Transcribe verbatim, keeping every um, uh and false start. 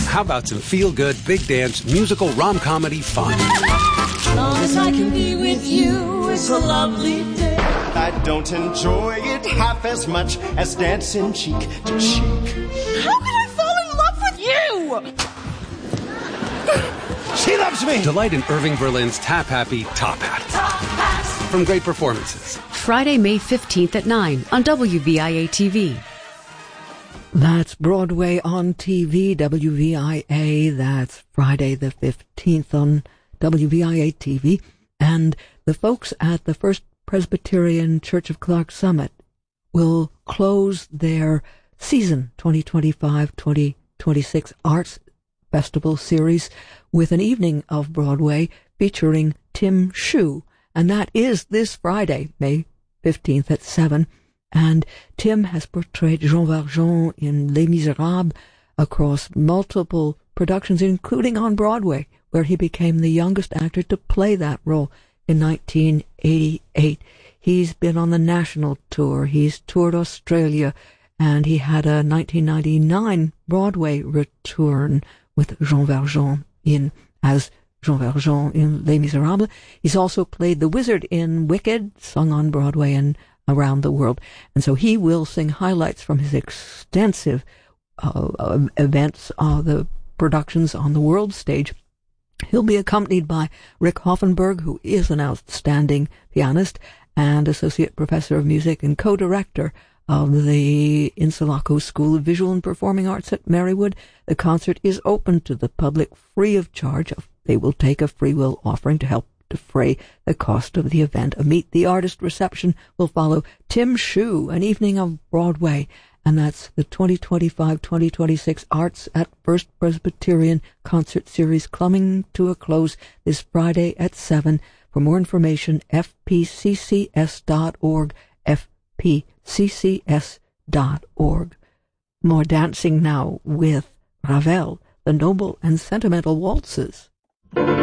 How about some feel-good, big dance, musical rom-comedy fun? As long as I can be with you, it's a lovely day. I don't enjoy it half as much as dancing cheek to cheek. How could I fall in love with you? She loves me! Delight in Irving Berlin's Tap Happy Top Hat. Top hats. From great performances. Friday, May fifteenth at nine on W V I A T V. That's Broadway on T V, W V I A. That's Friday the fifteenth on W V I A T V. And the folks at the First Presbyterian Church of Clark Summit will close their season twenty twenty-five twenty twenty-six Arts Festival series with an evening of Broadway featuring Tim Shue. And that is this Friday, May fifteenth at seven. And Tim has portrayed Jean Valjean in Les Miserables across multiple productions, including on Broadway, where he became the youngest actor to play that role in nineteen eighty-eight. He's been on the national tour. He's toured Australia, and he had a nineteen ninety-nine Broadway return with Jean Valjean in as Jean Valjean in Les Miserables. He's also played the wizard in Wicked, sung on Broadway and around the world. And so he will sing highlights from his extensive uh, events, uh, the productions on the world stage. He'll be accompanied by Rick Hoffenberg, who is an outstanding pianist and associate professor of music and co-director of the Insulaco School of Visual and Performing Arts at Marywood. The concert is open to the public free of charge. They will take a free will offering to help defray the cost of the event. A Meet the Artist reception will follow. Tim Shue, an evening of Broadway, and that's the twenty twenty-five twenty twenty-six Arts at First Presbyterian concert series coming to a close this Friday at seven. For more information, f p c c s dot org, f p c c s dot org. More dancing now with Ravel, the Noble and Sentimental Waltzes.